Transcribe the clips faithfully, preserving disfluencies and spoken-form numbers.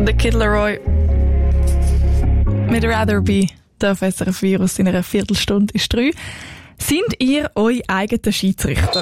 der Kid Laroi mit Rather Be, der auf S R F Virus in einer Viertelstunde ist drei. Sind ihr euer eigener Schiedsrichter?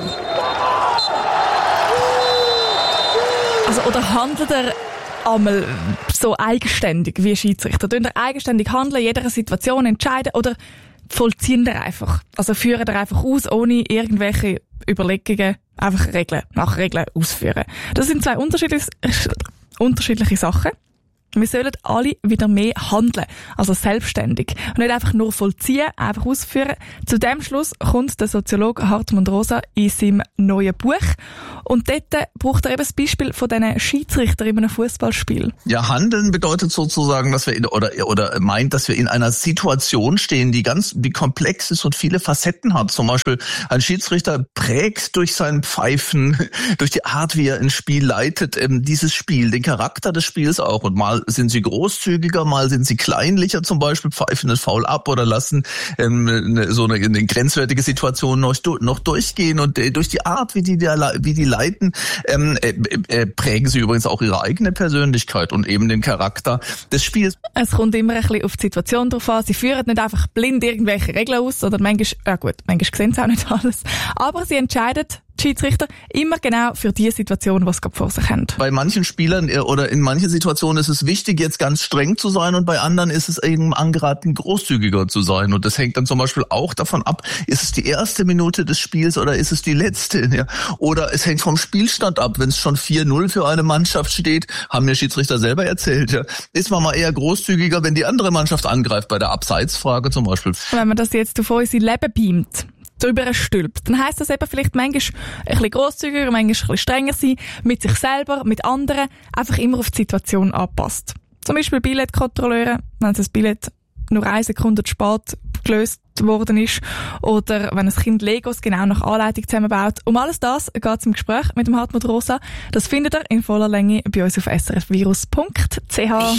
Also, oder handelt ihr einmal so eigenständig wie Schiedsrichter? Tun ihr eigenständig handeln, in jeder Situation entscheiden, oder vollziehen ihr einfach? Also führen ihr einfach aus, ohne irgendwelche Überlegungen, einfach Regeln, nach Regeln ausführen? Das sind zwei unterschiedliche, unterschiedliche Sachen. Wir sollen alle wieder mehr handeln, also selbstständig. Und nicht einfach nur vollziehen, einfach ausführen. Zu dem Schluss kommt der Soziologe Hartmut Rosa in seinem neuen Buch. Und dort braucht er eben das Beispiel von diesen Schiedsrichtern in einem Fußballspiel. Ja, handeln bedeutet sozusagen, dass wir in, oder, oder meint, dass wir in einer Situation stehen, die ganz, die komplex ist und viele Facetten hat. Zum Beispiel ein Schiedsrichter prägt durch sein Pfeifen, durch die Art, wie er ein Spiel leitet, ähm, dieses Spiel, den Charakter des Spiels auch. Und mal sind sie großzügiger, mal sind sie kleinlicher, zum Beispiel pfeifen das Foul ab oder lassen ähm, so eine, eine grenzwertige Situation noch, noch durchgehen. Und äh, durch die Art, wie die, wie die leiten, ähm, äh, äh, prägen sie übrigens auch ihre eigene Persönlichkeit und eben den Charakter des Spiels. Es kommt immer ein bisschen auf die Situation drauf an. Sie führen nicht einfach blind irgendwelche Regeln aus, oder manchmal, ja gut, manchmal sehen sie auch nicht alles. Aber sie entscheiden, die Schiedsrichter, immer genau für die Situation, was sie gerade vor sich haben. Bei manchen Spielern oder in manchen Situationen ist es wichtig, jetzt ganz streng zu sein, und bei anderen ist es eben angeraten, großzügiger zu sein. Und das hängt dann zum Beispiel auch davon ab, ist es die erste Minute des Spiels oder ist es die letzte? Ja? Oder es hängt vom Spielstand ab. Wenn es schon vier null für eine Mannschaft steht, haben mir Schiedsrichter selber erzählt, ja, ist man mal eher großzügiger, wenn die andere Mannschaft angreift, bei der Abseitsfrage zum Beispiel. Wenn man das jetzt auf unser Leben beamt, drüber stülpt, dann heisst das eben vielleicht manchmal ein bisschen grosszügiger, manchmal ein bisschen strenger sein, mit sich selber, mit anderen, einfach immer auf die Situation anpasst. Zum Beispiel Billetkontrolleure, wenn das Billett nur eine Sekunde zu spät gelöst worden ist, oder wenn ein Kind Legos genau nach Anleitung zusammenbaut. Um alles das geht es im Gespräch mit dem Hartmut Rosa. Das findet ihr in voller Länge bei uns auf s r f virus punkt c h.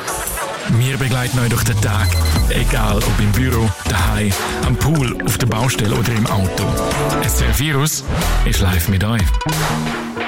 Wir begleiten euch durch den Tag, egal ob im Büro, daheim, am Pool, auf der Baustelle oder im Auto. S R F Virus ist live mit euch.